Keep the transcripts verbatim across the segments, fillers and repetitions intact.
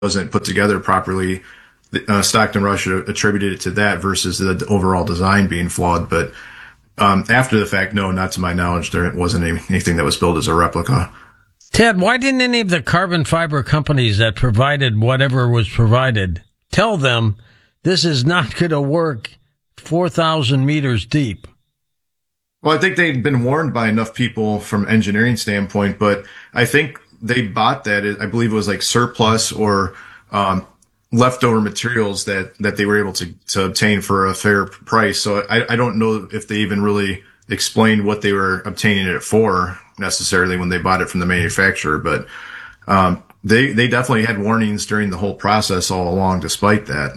wasn't put together properly. Uh, Stockton Rush attributed it to that versus the overall design being flawed. But um, after the fact, no, not to my knowledge, there wasn't any, anything that was built as a replica. Ted, why didn't any of the carbon fiber companies that provided whatever was provided tell them this is not going to work four thousand meters deep? Well, I think they'd been warned by enough people from engineering standpoint, but I think they bought that. I believe it was like surplus or um, leftover materials that, that they were able to, to obtain for a fair price. So I, I don't know if they even really explained what they were obtaining it for necessarily when they bought it from the manufacturer, but um, they they definitely had warnings during the whole process all along, despite that.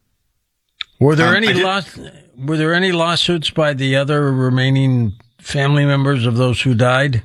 Were there um, any law, Were there any lawsuits by the other remaining family members of those who died?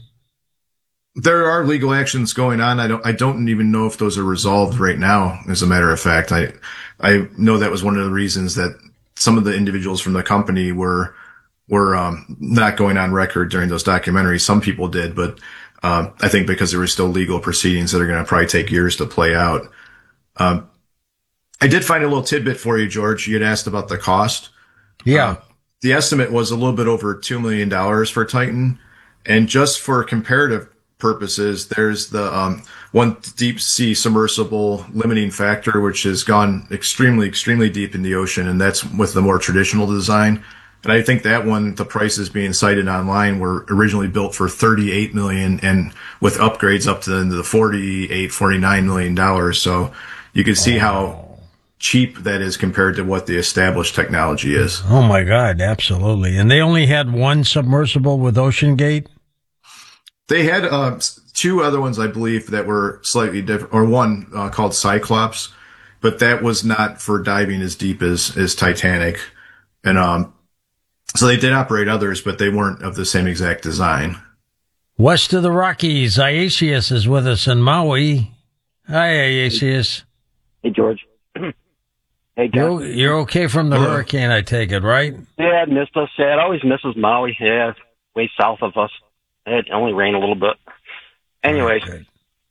There are legal actions going on. I don't I don't even know if those are resolved right now. As a matter of fact, I I know that was one of the reasons that some of the individuals from the company were were um, not going on record during those documentaries. Some people did, but um, I think because there were still legal proceedings that are going to probably take years to play out. Um, I did find a little tidbit for you, George. You had asked about the cost. Yeah. Uh, the estimate was a little bit over two million dollars for Titan. And just for comparative purposes, there's the um, one deep sea submersible limiting factor, which has gone extremely, extremely deep in the ocean. And that's with the more traditional design. And I think that one, the prices being cited online were originally built for thirty-eight million dollars and with upgrades up to the forty-eight, forty-nine million dollars. So you can see how cheap that is compared to what the established technology is. Oh my God, absolutely. And they only had one submersible with OceanGate? They had uh, two other ones, I believe, that were slightly different, or one uh, called Cyclops, but that was not for diving as deep as, as Titanic. And um, so they did operate others, but they weren't of the same exact design. West of the Rockies, Iasius is with us in Maui. Hi, Iasius. Hey, George. Hey, You're, you're okay from the Hello. hurricane, I take it, right? Yeah, it missed us. Yeah, it always misses Maui. Yeah, way south of us. It only rained a little bit. Anyways, Okay.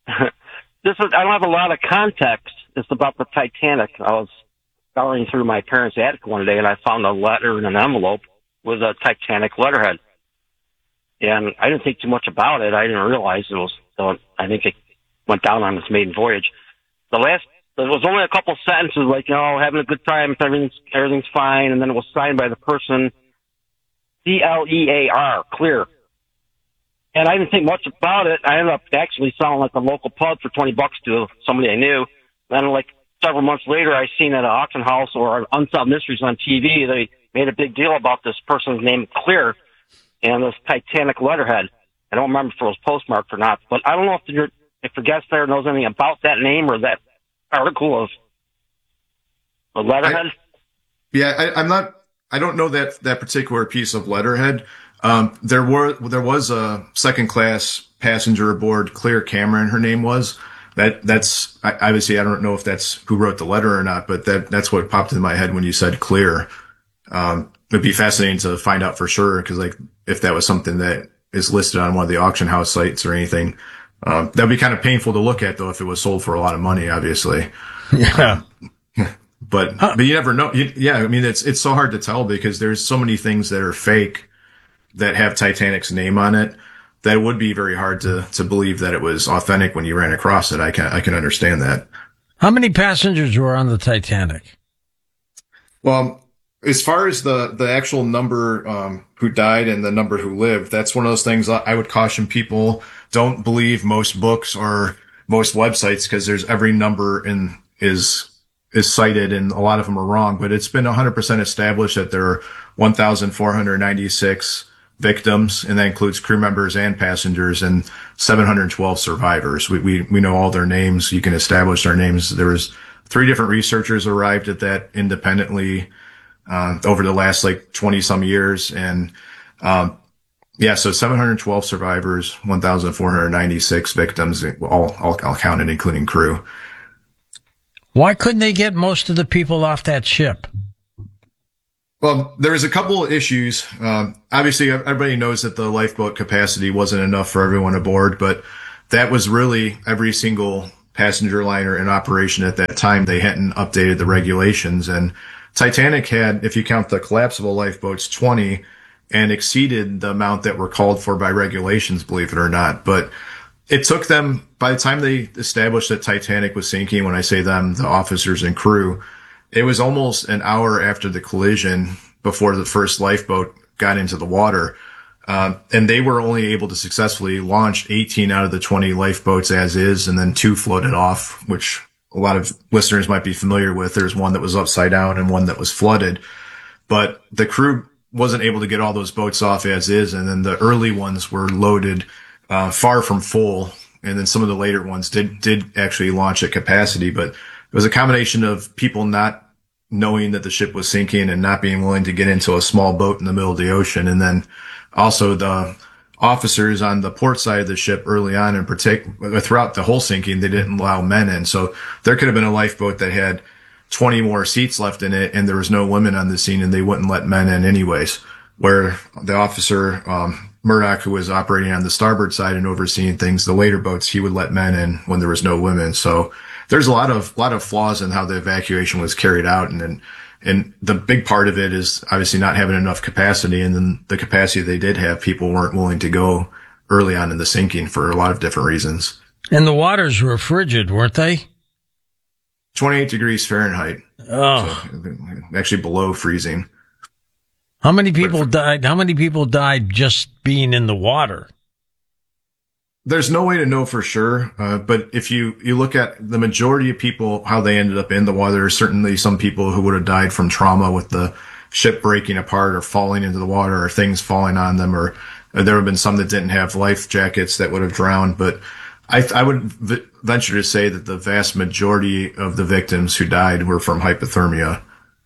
this is, I don't have a lot of context. It's about the Titanic. I was scouring through my parents' attic one day, and I found a letter in an envelope with a Titanic letterhead. And I didn't think too much about it. I didn't realize it was, uh, I think it went down on its maiden voyage. The last, there was only a couple sentences like, you know, having a good time, everything's, everything's fine. And then it was signed by the person, C L E A R, clear. And I didn't think much about it. I ended up actually selling like a local pub for twenty bucks to somebody I knew. Then like several months later, I seen at an auction house or Unsolved Mysteries on T V, they made a big deal about this person's name, Clear, and this Titanic letterhead. I don't remember if it was postmarked or not, but I don't know if your if your guest there knows anything about that name or that article of the letterhead. I, yeah, I, I'm not. I don't know that that particular piece of letterhead. Um, there were there was a second class passenger aboard, Claire Cameron. Her name was that. That's obviously I don't know if that's who wrote the letter or not, but that that's what popped in my head when you said Clear. Um, it'd be fascinating to find out for sure, because like if that was something that is listed on one of the auction house sites or anything, um, that'd be kind of painful to look at though if it was sold for a lot of money, obviously. Yeah. But huh. but you never know. You, yeah, I mean it's it's so hard to tell because there's so many things that are fake that have Titanic's name on it. That it would be very hard to to believe that it was authentic when you ran across it. I can I can understand that. How many passengers were on the Titanic? Well, as far as the, the actual number um, who died and the number who lived, that's one of those things I would caution people. Don't believe most books or most websites because there's every number in is is cited and a lot of them are wrong. But it's been one hundred percent established that there are one thousand four hundred ninety-six victims, and that includes crew members and passengers, and seven hundred twelve survivors. We we we know all their names. You can establish their names. There was three different researchers arrived at that independently uh, over the last like twenty some years, and um, yeah, so seven hundred twelve survivors, one thousand four hundred ninety-six victims, all all, all counted, including crew. Why couldn't they get most of the people off that ship? Well, there was a couple of issues. Um, obviously, everybody knows that the lifeboat capacity wasn't enough for everyone aboard, but that was really every single passenger liner in operation at that time. They hadn't updated the regulations, and Titanic had, if you count the collapsible lifeboats, twenty, and exceeded the amount that were called for by regulations, believe it or not. But it took them, by the time they established that Titanic was sinking, when I say them, the officers and crew, it was almost an hour after the collision before the first lifeboat got into the water. Um, and they were only able to successfully launch eighteen out of the twenty lifeboats as is, and then two floated off, which a lot of listeners might be familiar with. There's one that was upside down and one that was flooded. But the crew wasn't able to get all those boats off as is, and then the early ones were loaded uh, far from full, and then some of the later ones did did actually launch at capacity. But it was a combination of people not knowing that the ship was sinking and not being willing to get into a small boat in the middle of the ocean, and then also the officers on the port side of the ship early on, in particular, throughout the whole sinking, they didn't allow men in. So there could have been a lifeboat that had twenty more seats left in it, and there was no women on the scene, and they wouldn't let men in anyways. Where the officer, um, Murdoch, who was operating on the starboard side and overseeing things, the later boats, he would let men in when there was no women. So there's a lot of, lot of flaws in how the evacuation was carried out. And then, and the big part of it is obviously not having enough capacity. And then the capacity they did have, people weren't willing to go early on in the sinking for a lot of different reasons. And the waters were frigid, weren't they? twenty-eight degrees Fahrenheit. Oh, So, actually below freezing. how many people died? How many people died just being in the water? There's no way to know for sure, uh, but if you, you look at the majority of people, how they ended up in the water, there's certainly some people who would have died from trauma with the ship breaking apart or falling into the water or things falling on them, or, or there have been some that didn't have life jackets that would have drowned. But I, I would v- venture to say that the vast majority of the victims who died were from hypothermia.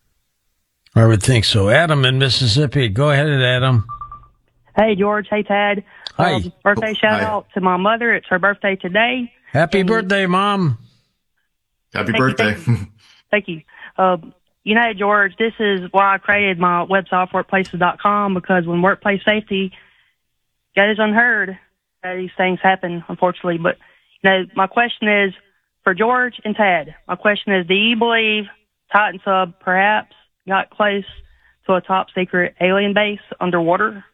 I would think so. Adam in Mississippi. Go ahead, Adam. Hey, George. Hey, Tad. Hi. Um, birthday shout Hi. out to my mother. It's her birthday today. Happy And- birthday, Mom. Happy Thank you, birthday. thank Thank you. Uh, you know, George, this is why I created my website off workplaces dot com, because when workplace safety goes unheard, uh, these things happen, unfortunately. But, you know, my question is for George and Tad. My question is, do you believe Titan Sub perhaps got close to a top secret alien base underwater?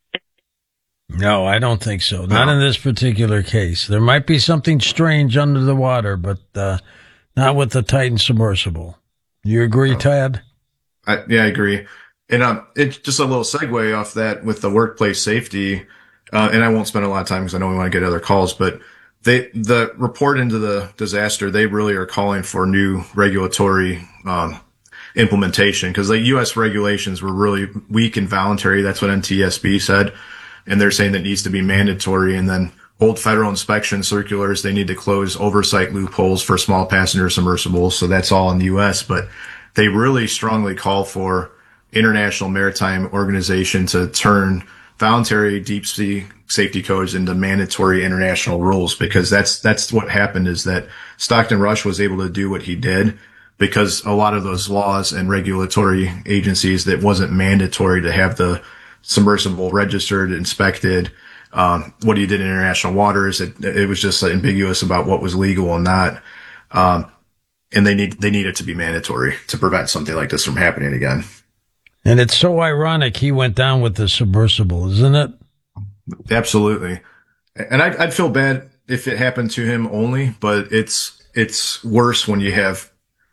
No, I don't think so. Not No. in this particular case. There might be something strange under the water, but uh, not with the Titan submersible. You agree, Tad? I, yeah, I agree. And um, it's just a little segue off that with the workplace safety. Uh, and I won't spend a lot of time because I know we want to get other calls, but they, the report into the disaster, they really are calling for new regulatory, um, implementation, because the U S regulations were really weak and voluntary. That's what N T S B said. And they're saying that needs to be mandatory. And then old federal inspection circulars, they need to close oversight loopholes for small passenger submersibles. So that's all in the U S, but they really strongly call for International Maritime Organization to turn voluntary deep sea safety codes into mandatory international rules, because that's, that's what happened, is that Stockton Rush was able to do what he did because a lot of those laws and regulatory agencies, that wasn't mandatory to have the submersible registered, inspected. Um, what he did in international waters, it, it was just ambiguous about what was legal and not. Um, and they need, they need it to be mandatory to prevent something like this from happening again. And it's so ironic he went down with the submersible, isn't it? Absolutely. And I'd, I'd feel bad if it happened to him only, but it's, it's worse when you have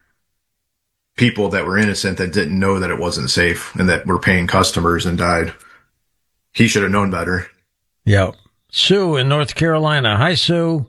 people that were innocent that didn't know that it wasn't safe and that were paying customers and died. He should have known better. Yeah. Sue in North Carolina. Hi, Sue.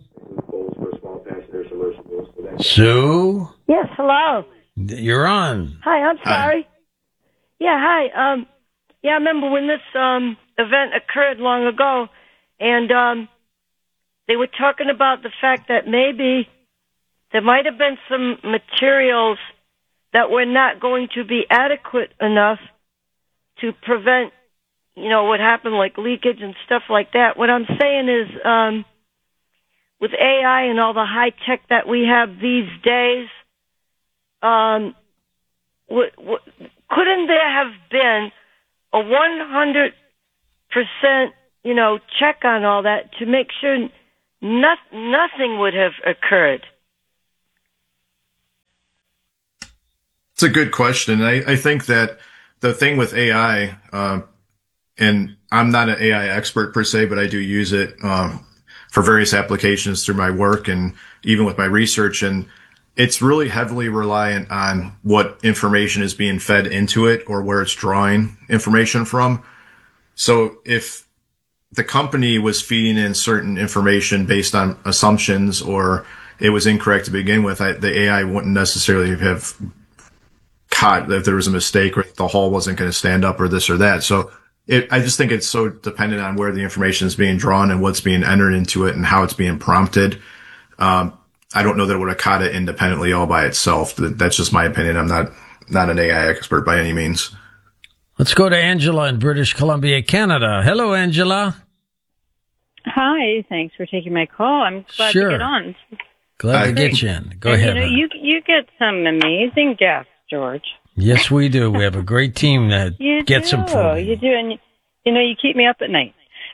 Sue, Yes, hello. you're on. Hi, I'm Hi. sorry. Yeah, hi. Um, yeah, I remember when this um event occurred long ago, and um, they were talking about the fact that maybe there might have been some materials that were not going to be adequate enough to prevent, you know, what happened, like leakage and stuff like that. What I'm saying is, um, with A I and all the high tech that we have these days, um, w- w- couldn't there have been a one hundred percent, you know, check on all that to make sure no- nothing would have occurred? It's a good question. I, I think that the thing with A I, uh, and I'm not an A I expert per se, but I do use it um, for various applications through my work and even with my research. And it's really heavily reliant on what information is being fed into it or where it's drawing information from. So if the company was feeding in certain information based on assumptions or it was incorrect to begin with, I, the A I wouldn't necessarily have caught if there was a mistake or the hull wasn't going to stand up or this or that. So it, I just think it's so dependent on where the information is being drawn and what's being entered into it and how it's being prompted. Um, I don't know that it would have caught it independently all by itself. That's just my opinion. I'm not, not an A I expert by any means. Let's go to Angela in British Columbia, Canada. Hello, Angela. Hi, thanks for taking my call. I'm glad Sure. to get on. Glad Hi. to get you in. Go And, ahead. You know, hon. you you get some amazing guests, George. Yes, we do. We have a great team that You gets do. improving. You do, and you, you know, you keep me up at night.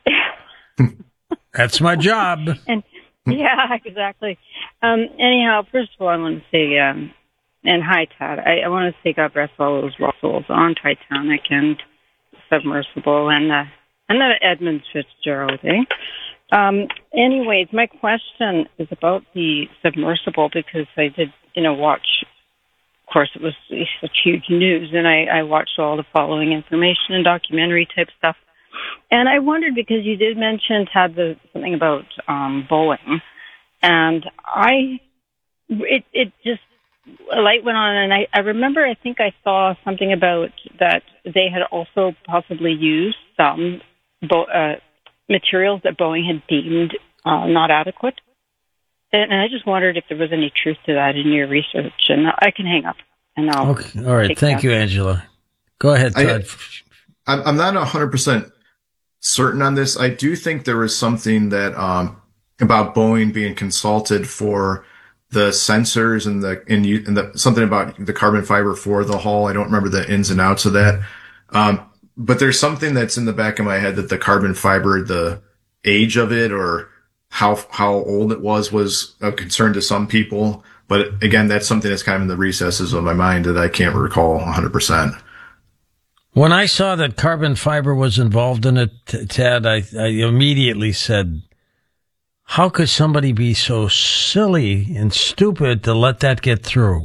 That's my job. And yeah, exactly. Um, anyhow, first of all, I want to say, um, and hi, Tad. I, I want to say God bless all those lost souls on Titanic and Submersible and the and the Edmund Fitzgerald. Eh? Um, anyways, my question is about the Submersible because I did, you know, watch. Of course, it was such huge news, and I, I watched all the following information and documentary type stuff. And I wondered because you did mention Tad the something about um, Boeing, and I it it just a light went on, and I, I remember I think I saw something about that they had also possibly used some bo- uh, materials that Boeing had deemed uh, not adequate. And I just wondered if there was any truth to that in your research. And I can hang up. And I'll Okay. All right. take Thank that. you, Angela. Go ahead, I- Todd. I'm, I'm not one hundred percent certain on this. I do think there was something that, um, about Boeing being consulted for the sensors and the, and, you, and the, something about the carbon fiber for the hull. I don't remember the ins and outs of that. Um, but there's something that's in the back of my head that the carbon fiber, the age of it or how, how old it was, was a concern to some people. But again, that's something that's kind of in the recesses of my mind that I can't recall one hundred percent. When I saw that carbon fiber was involved in it, Ted, I, I immediately said, how could somebody be so silly and stupid to let that get through?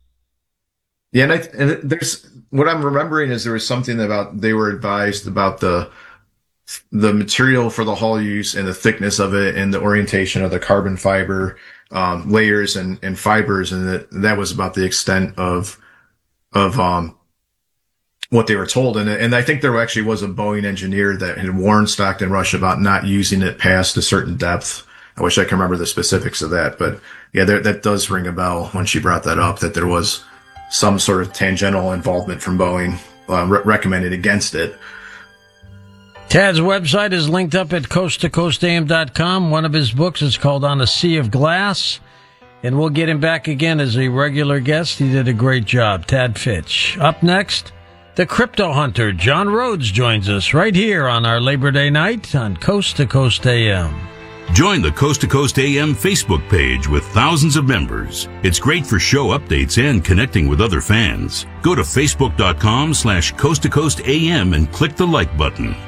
Yeah, and, I, and there's what I'm remembering is there was something about they were advised about the the material for the hull use and the thickness of it and the orientation of the carbon fiber um, layers and, and fibers, and that that was about the extent of of um what they were told. And and I think there actually was a Boeing engineer that had warned Stockton Rush about not using it past a certain depth. I wish I could remember the specifics of that, but yeah, there, that does ring a bell when she brought that up, that there was some sort of tangential involvement from Boeing uh, re- recommended against it. Tad's website is linked up at coast to coast a m dot com. One of his books is called On a Sea of Glass, and we'll get him back again as a regular guest. He did a great job, Tad Fitch. Up next, the crypto hunter, John Rhodes, joins us right here on our Labor Day night on Coast to Coast A M. Join the Coast to Coast A M Facebook page with thousands of members. It's great for show updates and connecting with other fans. Go to facebook dot com slash coast to coast A M and click the like button.